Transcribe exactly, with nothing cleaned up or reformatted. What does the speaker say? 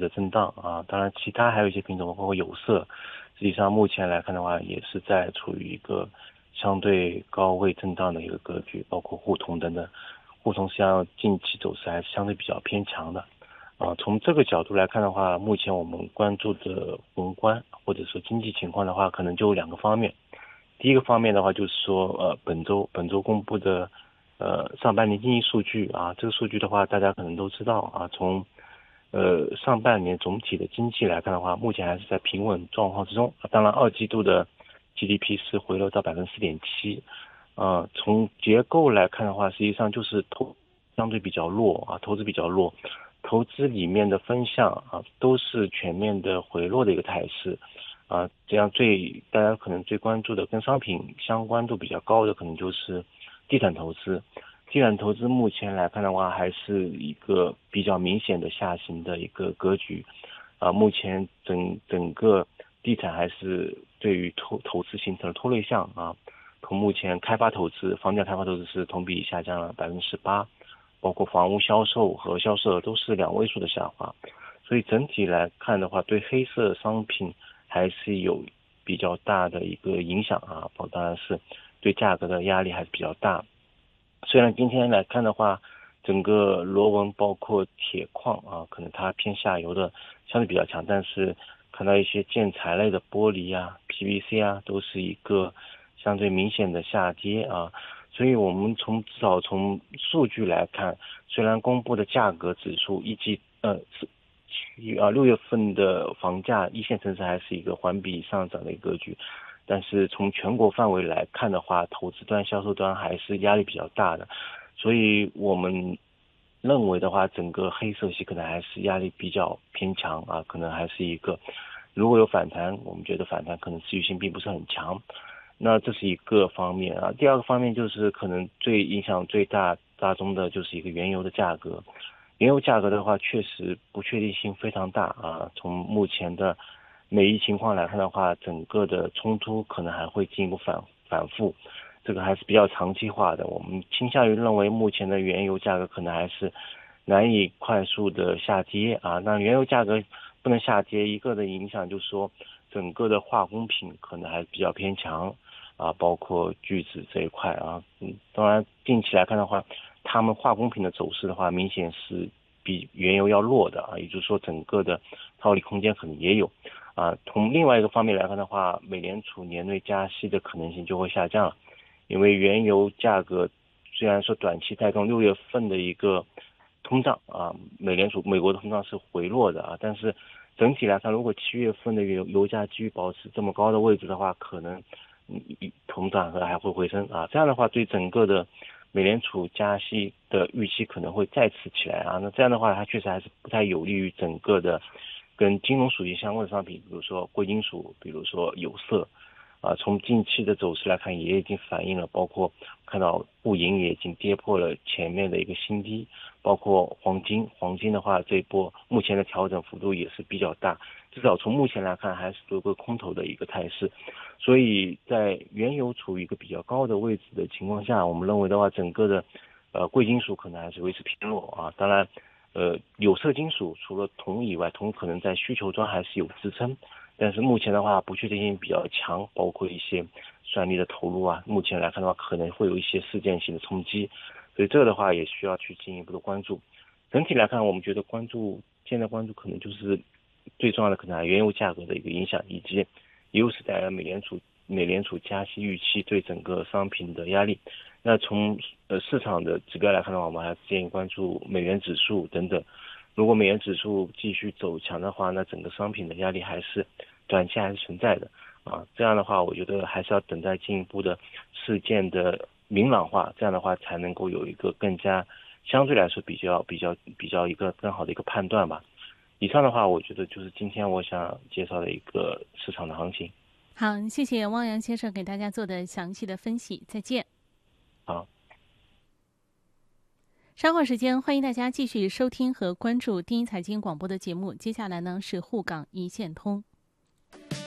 的震荡啊。当然，其他还有一些品种，包括有色，实际上目前来看的话，也是在处于一个相对高位震荡的一个格局，包括沪通等等。沪通实际上近期走势还是相对比较偏强的啊。从这个角度来看的话，目前我们关注的宏观或者说经济情况的话，可能就两个方面。第一个方面的话，就是说呃本周本周公布的呃上半年经济数据啊，这个数据的话，大家可能都知道啊，从呃上半年总体的经济来看的话，目前还是在平稳状况之中。当然，二季度的 G D P 是回落到百分之四点七。呃，从结构来看的话，实际上就是投相对比较弱啊，投资比较弱，投资里面的分项啊都是全面的回落的一个态势啊。这样最大家可能最关注的跟商品相关度比较高的，可能就是地产投资。地产投资目前来看的话，还是一个比较明显的下行的一个格局啊。目前整整个地产还是对于投投资形成了拖累项啊。从目前开发投资，房价开发投资是同比下降了百分之十八，包括房屋销售和销售额都是两位数的下滑。所以整体来看的话，对黑色商品还是有比较大的一个影响啊，当然是对价格的压力还是比较大。虽然今天来看的话，整个螺纹包括铁矿啊，可能它偏下游的相对比较强，但是看到一些建材类的玻璃啊、P V C 啊，都是一个相对明显的下跌啊。所以我们从至少从数据来看，虽然公布的价格指数一季呃是啊六月份的房价一线城市还是一个环比上涨的一个格局，但是从全国范围来看的话，投资端、销售端还是压力比较大的，所以我们认为的话，整个黑色系可能还是压力比较偏强啊，可能还是一个如果有反弹，我们觉得反弹可能持续性并不是很强。那这是一个方面啊，第二个方面就是可能最影响最大大宗的就是一个原油的价格。原油价格的话，确实不确定性非常大啊。从目前的美伊情况来看的话，整个的冲突可能还会进一步反反复，这个还是比较长期化的。我们倾向于认为，目前的原油价格可能还是难以快速的下跌啊。那原油价格不能下跌，一个的影响就是说，整个的化工品可能还比较偏强啊，包括聚酯这一块啊。嗯，当然近期来看的话，他们化工品的走势的话，明显是比原油要弱的啊，也就是说整个的套利空间可能也有啊。从另外一个方面来看的话，美联储年内加息的可能性就会下降了，因为原油价格虽然说短期带动六月份的一个通胀啊，美联储美国的通胀是回落的啊，但是整体来看，如果七月份的油油价继续保持这么高的位置的话，可能嗯通胀还会回升啊。这样的话，对整个的美联储加息的预期可能会再次起来啊。那这样的话，它确实还是不太有利于整个的跟金融属性相关的商品，比如说贵金属，比如说有色。啊，从近期的走势来看，也已经反映了，包括看到布银也已经跌破了前面的一个新低，包括黄金，黄金的话，这一波目前的调整幅度也是比较大，至少从目前来看，还是有个空头的一个态势。所以在原油处于一个比较高的位置的情况下，我们认为的话，整个的呃贵金属可能还是维持偏弱啊。当然，呃有色金属除了铜以外，铜可能在需求端还是有支撑。但是目前的话，不确定性比较强，包括一些算力的投入啊，目前来看的话，可能会有一些事件性的冲击，所以这个的话也需要去进一步的关注。整体来看，我们觉得关注现在关注可能就是最重要的，可能还原油价格的一个影响，以及由此带来美联储美联储加息预期对整个商品的压力。那从呃市场的指标来看的话，我们还是建议关注美元指数等等。如果美元指数继续走强的话，那整个商品的压力还是短期还是存在的啊。这样的话，我觉得还是要等待进一步的事件的明朗化，这样的话才能够有一个更加相对来说比较比较比较一个更好的一个判断吧。以上的话，我觉得就是今天我想介绍的一个市场的行情。 好，谢谢汪洋先生给大家做的详细的分析，再见。 好。 稍后时间，欢迎大家继续收听和关注第一财经广播的节目。接下来呢是沪港一线通。